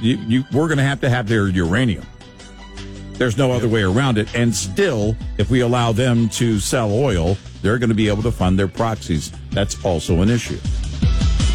we're going to have their uranium. There's no other way around it. And still, if we allow them to sell oil, they're going to be able to fund their proxies. That's also an issue.